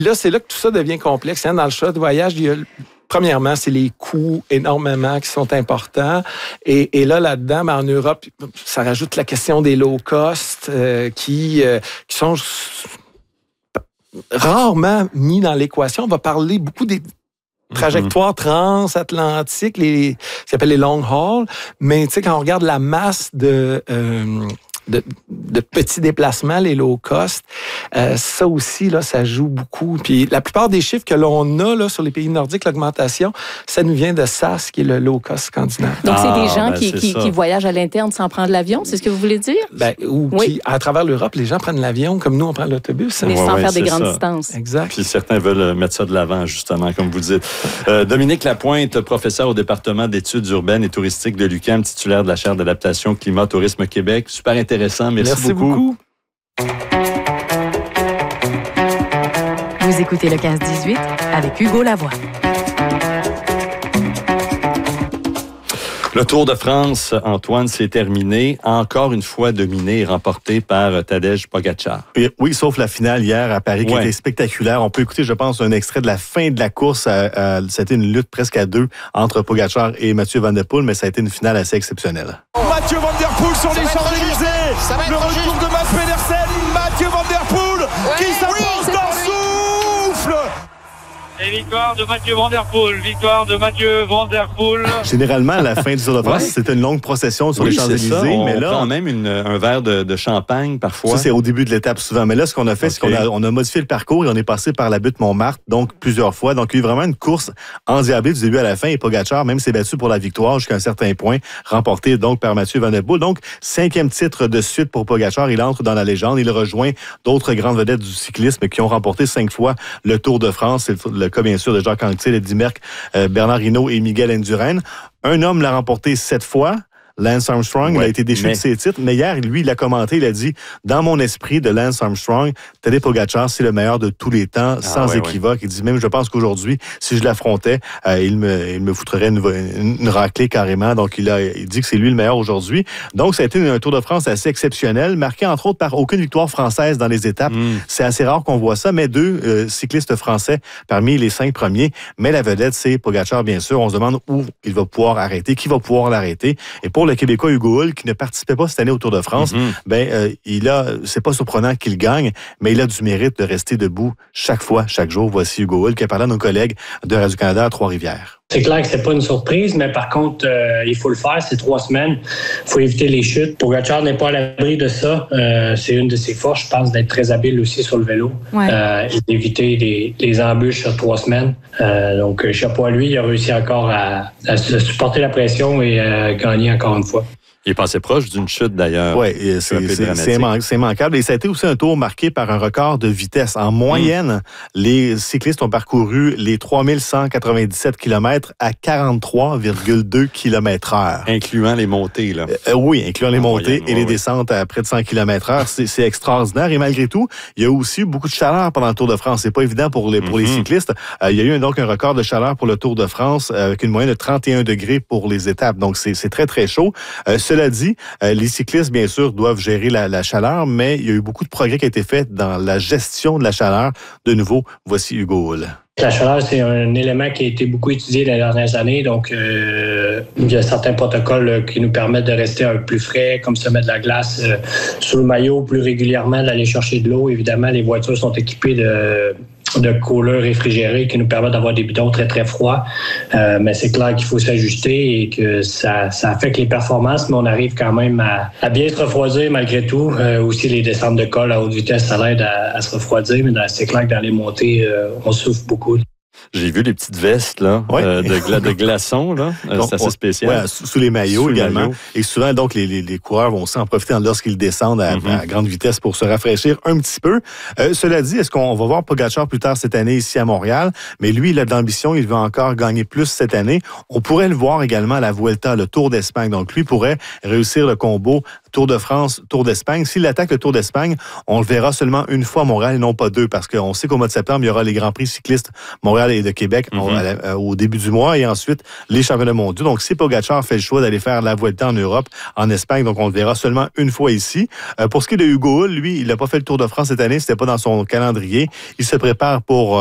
Là, c'est là que tout ça devient complexe. Dans le choix de voyage, il y a... Premièrement, c'est les coûts énormément qui sont importants. Et là-dedans, en Europe, ça rajoute la question des low cost qui sont rarement mis dans l'équation. On va parler beaucoup des trajectoires transatlantiques, ce qu'on appelle les long haul. Mais tu sais, quand on regarde la masse de petits déplacements, les low cost, ça aussi, là, ça joue beaucoup. Puis la plupart des chiffres que l'on a là, sur les pays nordiques, l'augmentation, ça nous vient de SAS, qui est le low cost scandinave. Donc, c'est des gens qui voyagent à l'interne sans prendre l'avion, c'est ce que vous voulez dire? Qui, à travers l'Europe, les gens prennent l'avion comme nous, on prend l'autobus. Mais sans faire des grandes distances. Exact. Puis certains veulent mettre ça de l'avant, justement, comme vous dites. Dominique Lapointe, professeur au département d'études urbaines et touristiques de l'UQAM, titulaire de la chaire d'adaptation Climat Tourisme Québec. Super intéressant. Merci beaucoup. Vous écoutez le 15-18 avec Hugo Lavoie. Le Tour de France, Antoine, c'est terminé. Encore une fois dominé et remporté par Tadej Pogačar. Oui, sauf la finale hier à Paris qui était spectaculaire. On peut écouter, je pense, un extrait de la fin de la course. C'était une lutte presque à deux entre Pogačar et Mathieu Van Der Poel, mais ça a été une finale assez exceptionnelle. Mathieu Van Der Poel sur les Champs-Élysées. Le retour de Mats Pedersen. Mathieu Van Der Poel qui s'impose d'un souffle. Et victoire de Mathieu Van Der Poel. Victoire de Mathieu Van Der Poel. Généralement, à la fin du Tour de France, c'était une longue procession sur les Champs-Élysées. Mais là, on prend même un verre de champagne parfois. Ça, c'est au début de l'étape souvent. Mais là, ce qu'on a fait, c'est qu'on a modifié le parcours et on est passé par la butte Montmartre, donc plusieurs fois. Donc, il y a eu vraiment une course endiablée du début à la fin. Et Pogačar même s'est battu pour la victoire jusqu'à un certain point, remporté donc par Mathieu Van Der Poel. Donc, 5e titre de suite pour Pogačar. Il entre dans la légende. Il rejoint d'autres grandes vedettes du cyclisme qui ont remporté 5 fois le Tour de France. C'est le cas, bien sûr, de Jacques Anquetil, Eddy Merckx, Bernard Hinault et Miguel Indurain. Un homme l'a remporté 7 fois. Lance Armstrong, il a été déchu de ses titres, mais hier, lui, il a commenté, il a dit, dans mon esprit de Lance Armstrong, Tadej Pogačar, c'est le meilleur de tous les temps, sans équivoque. Il dit même, je pense qu'aujourd'hui, si je l'affrontais, il me foutrait une raclée carrément. Donc, il dit que c'est lui le meilleur aujourd'hui. Donc, ça a été un Tour de France assez exceptionnel, marqué entre autres par aucune victoire française dans les étapes. C'est assez rare qu'on voit ça, mais 2 cyclistes français parmi les 5 premiers. Mais la vedette, c'est Pogačar, bien sûr. On se demande où il va pouvoir arrêter, qui va pouvoir l'arrêter. Et pour le Québécois Hugo Hull, qui ne participait pas cette année au Tour de France, c'est pas surprenant qu'il gagne, mais il a du mérite de rester debout chaque fois, chaque jour. Voici Hugo Hull qui a parlé à nos collègues de Radio-Canada à Trois-Rivières. C'est clair que c'est pas une surprise, mais par contre, il faut le faire. C'est 3 semaines. Il faut éviter les chutes. Pogačar n'est pas à l'abri de ça. C'est une de ses forces, je pense, d'être très habile aussi sur le vélo et d'éviter les embûches sur 3 semaines. Donc, chapeau à lui. Il a réussi encore à supporter la pression et gagner encore une fois. Il est passé proche d'une chute, d'ailleurs. Oui, c'est immanquable. Et ça a été aussi un tour marqué par un record de vitesse. En moyenne, les cyclistes ont parcouru les 3197 km à 43,2 km/h. Incluant les montées, là. Oui, incluant les montées et les descentes à près de 100 km/h. C'est extraordinaire. Et malgré tout, il y a aussi beaucoup de chaleur pendant le Tour de France. C'est pas évident pour les cyclistes. Il y a eu donc un record de chaleur pour le Tour de France avec une moyenne de 31 degrés pour les étapes. Donc, c'est très, très chaud. Cela dit, les cyclistes, bien sûr, doivent gérer la chaleur, mais il y a eu beaucoup de progrès qui a été fait dans la gestion de la chaleur. De nouveau, voici Hugo Hull. La chaleur, c'est un élément qui a été beaucoup étudié les dernières années. Donc, il y a certains protocoles qui nous permettent de rester un peu plus frais, comme se mettre de la glace sous le maillot plus régulièrement, d'aller chercher de l'eau. Évidemment, les voitures sont équipées de coolers réfrigérés qui nous permettent d'avoir des bidons très, très froids. Mais c'est clair qu'il faut s'ajuster et que ça affecte les performances, mais on arrive quand même à bien se refroidir malgré tout. Aussi, les descentes de col à haute vitesse, ça l'aide à se refroidir, mais c'est clair que dans les montées, on souffre beaucoup. J'ai vu les petites vestes là, de glaçons. Là. C'est assez spécial. Ouais, sous les maillots également. Et souvent, donc, les coureurs vont aussi en profiter lorsqu'ils descendent à grande vitesse pour se rafraîchir un petit peu. Cela dit, est-ce qu'on va voir Pogačar plus tard cette année ici à Montréal? Mais lui, il a de l'ambition, il veut encore gagner plus cette année. On pourrait le voir également à la Vuelta, le Tour d'Espagne. Donc, lui pourrait réussir le combo Tour de France, Tour d'Espagne. S'il attaque le Tour d'Espagne, on le verra seulement une fois à Montréal et non pas 2, parce qu'on sait qu'au mois de septembre, il y aura les Grands Prix cyclistes Montréal Montréal et de Québec au début du mois et ensuite les championnats mondiaux. Donc, si Pogačar fait le choix d'aller faire la Vuelta en Europe, en Espagne, donc on le verra seulement une fois ici. Pour ce qui est de Hugo Hull, lui, il n'a pas fait le Tour de France cette année, c'était pas dans son calendrier. Il se prépare pour